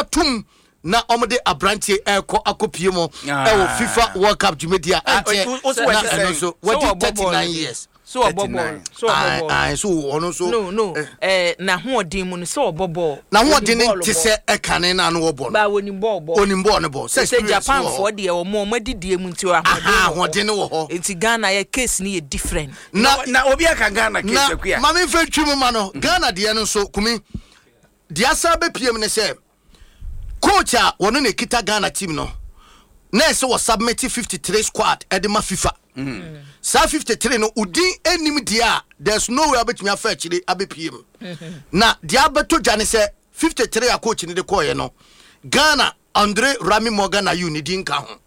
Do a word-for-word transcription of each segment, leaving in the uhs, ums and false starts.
atum na omode abrantie eko akopie mo e wo FIFA World Cup Jumedia ante na so what thirty-nine years so obobo so obobo ah so ono so no no eh na ho odin mu no so obobo na ho odin ti se ekane na no obo ba woni bo obo oni bo no bo se Japan for de o mo madidie mu nti o ho odin wo ho enti Ghana ye case ni ye different na na obi aka Ghana case akua ma me fa twum ma no Ghana de no so kumi dia sa be piem ne se coach a wono ne kita Ghana team no na se was submit fifty-three squad edema FIFA mm. Sa fifty-three no udin enim dia there's no way abetumi afa chire abepiem mm-hmm. Na dia beto jane se fifty-three a coach ni de koye no Ghana Andre Rami Morgan ayu ni din ka ho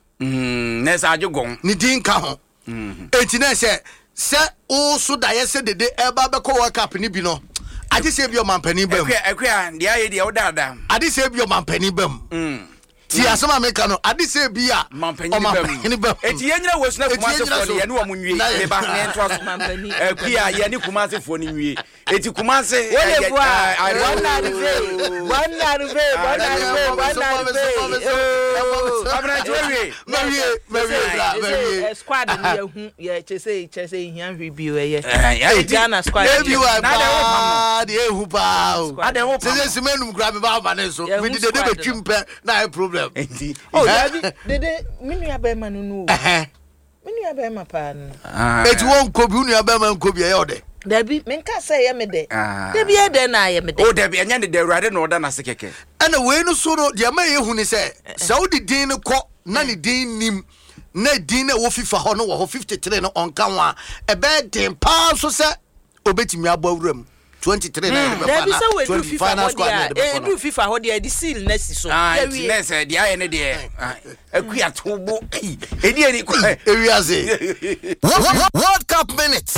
mm na sa ajogon ni din ka ho mhm enti na se se o so da ye se dede eba be ko World Cup ni bi no ade se bi o mampani bam ekwa ekwa dia ye dia odada ade se bi o mampani bam mm ti asema meka no ade se bi a mampani bam eti yenyina wosuna kumase fo ne ye ne omunwie me ba ne nto aso mampani ekwa ye ne kumase fo ne nwie eti kumase wole bua wana rive wana rive wana rive wana rive abra jowe mewie mewie bra mewie squad ni ye hu ye chese chese hian review ye Ghana squad review ba de ehu ba ade ho se se menum grab ba ba ne so we de de betwimpe na problem enti oh dede minu ya be manu no eh minu ya be ma pa no eti won kobi unu ya be ma kobi ye ode Debi menka say ye me de debi e de na ye me de oh debi anya de awurade no oda na sekeke ana we no so no de ma ye hu ni say Saudi din ne ko na ne din nim na din na wo FIFA ho no wo fifty-three no onka wa e be din pa so say obetimi abo awuram twenty-three na be fa na twenty final squad e do FIFA ho de di seal na si so ya wi na say de aye ne de akua tobo e di eni ko e wi ase World Cup minutes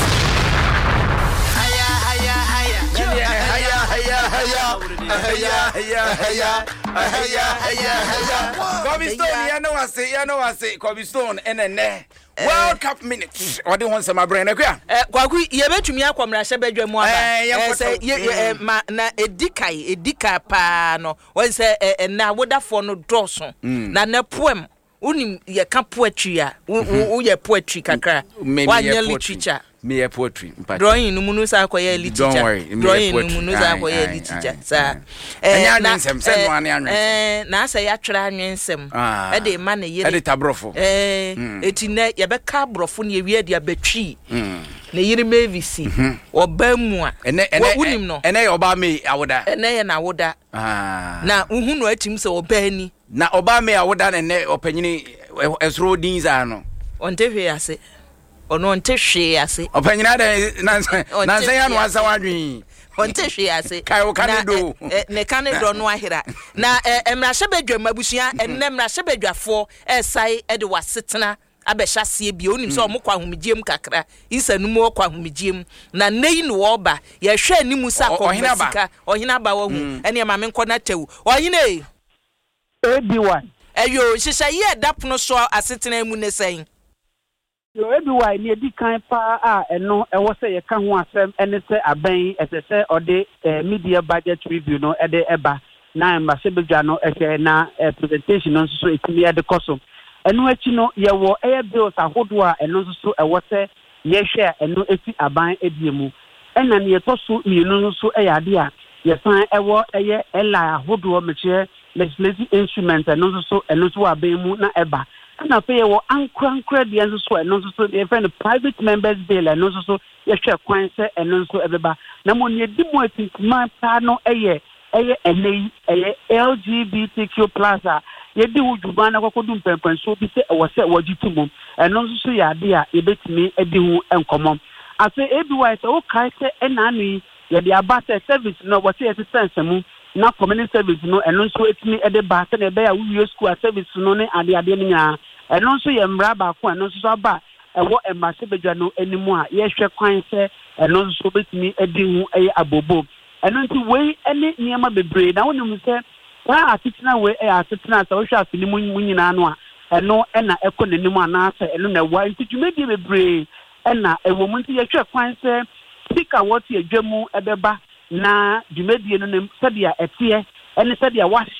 haya haya haya haya haya haya haya haya haya Kobe Stone ya no wase ya no wase Kobe Stone enene World Cup minutes odi won sama brain akua eh kwaku ye betumi akwamra hye badwa mu aba eh say ye ma na edikai edika pa no won say na wodafo no doso na na poem unim ye ka poetry a wo ye poetry kakra wa nya literature me a poetry drawing no munu sa akoye literature drawing no munu sa akoye literature sa eh na nsem se no ane anwen eh na sa ya twera anwensem e de ma na yire e de tabrofo eh eti na ye be ka brofo na ewie de abetwi na yire mavisi oba mu a wunim no ene oba me awoda ene ye na awoda ah na uhu no atim se oba ani na oba me awoda na ne opanyini esro din za no onte hwe ase ono nte hwe ase opanyina de nansa ya no asa wadwen onte hwe ase kai o kanedo ne kanedo no ahira na emra hye badwa mabusua enne emra hye badwafo esai e de wasetena abehya sie bi onim se omkwa ahomegiem kakra insanum okwa ahomegiem na nei no oba ye hwe animu sa konvasika ohina ba wo hu ene ma me nkọ na tewu ohina e A B one eyo hyehyɛ ye dapono so asetena mu ne sɛn yo A B one ne di kan pa a eno ɛwɔ sɛ ye ka ho asɛm ene sɛ aban ɛsɛ sɛ ɔde media budget review no ɛde ɛba na mbase bedwa no ɛsɛ na presentation no so etimi ɛde kɔso eno achi no ye wɔ ɛyɛ bills ahodo a eno so ɛwɔ sɛ ye hwɛ eno eti aban edie mu ɛna ne yɛtɔso mienu no so ɛyɛ ade a ye san ɛwɔ ɛyɛ ɛla ahodo mekyɛ legislative instrument eno so eno so aban mu na ɛba na fe ye wo ankrankra de enso so eno so ye friend private members bill eno so ye hwe kwan se eno so ebeba na mo ne di mo atintima pa no eye eye enei eye L G B T Q plus a ye di wujuba na kwakodu mpempen so bi se e wo se wogitumu eno so ya ade a ye betimi edi hu enkomo ase A B Y se wo kai se enani ye de abase service no wo se ye sense mu na community service no eno so etimi ede ba se na be ya wi school service no ne ade ade ne nya eno so ye mra ba ko eno so aba ewo emase bedwa no animu a ye hwe kwan se eno so betimi edi hu eye abobo eno nti we ene niema bebre na wonu se wa atitina we e atitina sa wo hwa afini mu nyina no a eno ena eko nenimu ana se eno na wa nti dwumedi bebre ena ewo mu nti ye hwe kwan se speaker what ye dwamu ebeba na dwumedi no se dia etie ene se dia wa